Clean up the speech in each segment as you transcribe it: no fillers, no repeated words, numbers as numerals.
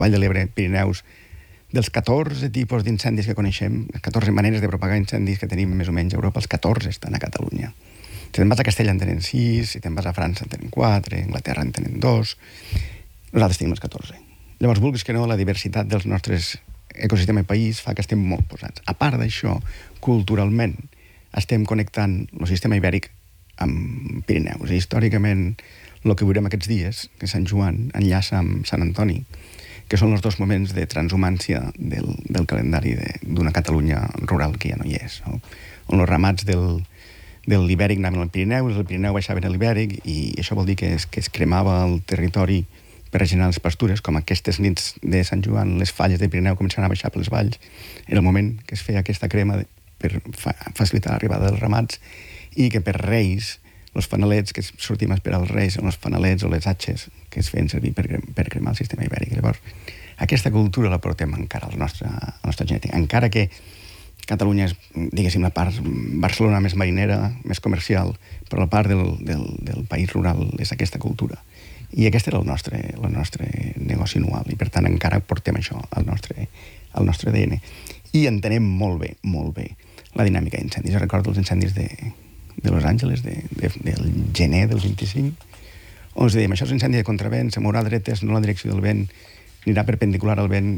Vall de l'Ebre, Pirineus, dels 14 tipus d'incendis que coneixem, les 14 maneres de propagar incendis que tenim més o menys a Europa, els 14 estan a Catalunya. Si te'n vas a Castella en tenen 6, si te'n vas a França en tenen 4, a Anglaterra en tenen 2, nosaltres tenim els 14. Llavors, vulguis que no, la diversitat dels nostres ecosistemes i país fa que estem molt posats. A part d'això, culturalment, estem connectant el sistema ibèric amb Pirineus. I històricament, el que veurem aquests dies, que Sant Joan enllaça amb Sant Antoni, que són els dos moments de transhumància del calendari d'una Catalunya rural que ja no hi és, no? On els ramats de l'Ibèric anaven al Pirineu, el Pirineu baixaven a l'Ibèric, i això vol dir que es cremava el territori per regenerar les pastures, com aquestes nits de Sant Joan, les falles del Pirineu començaven a baixar per les valls. Era el moment que es feia aquesta crema per facilitar l'arribada dels ramats, i que per Reis, els fanalets que sortim a esperar els Reis, són els fanalets o les atxes que es feien servir per cremar el sistema ibèric. Llavors, aquesta cultura la portem encara a la nostra genètica. Encara que Catalunya és, diguéssim, la part Barcelona més marinera, més comercial, però la part del país rural és aquesta cultura. I aquest era el nostre negoci anual, i per tant encara portem això al nostre ADN. I entenem molt bé la dinàmica d'incendis. Jo recordo els incendis de Los Angeles, del gener del 25, on ens dèiem, això és incendi de contravent, se mourà dretes, no la direcció del vent, anirà perpendicular al vent,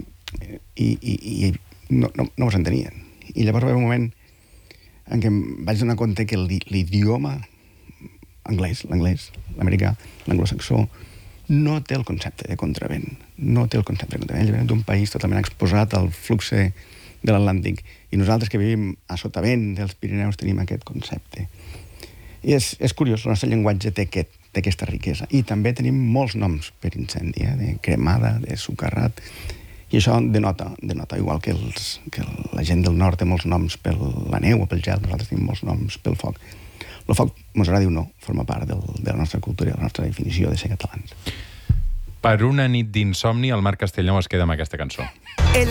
i no ho s'entenien. I llavors va haver un moment en què em vaig donar compte que l'idioma anglès, l'anglès, l'americà, l'anglosaxó, no té el concepte de contravent. No té el concepte de contravent. Ells venen d'un país totalment exposat al flux de l'Atlàntic, i nosaltres que vivim a sotavent dels Pirineus tenim aquest concepte. I és curiós, el nostre llenguatge té aquesta riquesa. I també tenim molts noms per incendi, de cremada, de socarrat, i això denota, igual que la gent del nord té molts noms per la neu o pel gel, nosaltres tenim molts noms pel foc. El foc, mos agradi o no, forma part de la nostra cultura i de la nostra definició de ser catalans. Per una nit d'insomni, el Marc Castellnou es queda amb aquesta cançó. El